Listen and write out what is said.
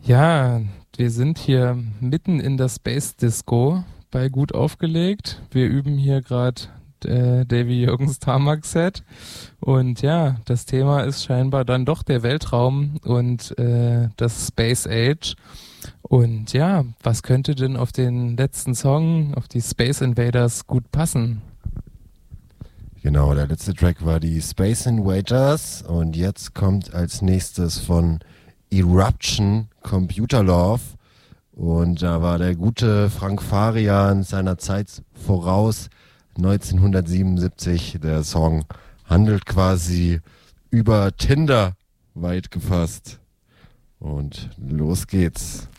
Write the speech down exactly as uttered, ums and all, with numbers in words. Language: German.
Ja, wir sind hier mitten in der Space Disco bei Gut aufgelegt. Wir üben hier gerade äh, Davy Jürgens Tarmac-Set. Und ja, das Thema ist scheinbar dann doch der Weltraum und äh, das Space Age. Und ja, was könnte denn auf den letzten Song, auf die Space Invaders gut passen? Genau, der letzte Track war die Space Invaders und jetzt kommt als nächstes von Eruption Computer Love und da war der gute Frank Farian seiner Zeit voraus, neunzehnhundertsiebenundsiebzig. Der Song handelt quasi über Tinder, weit gefasst. Und los geht's.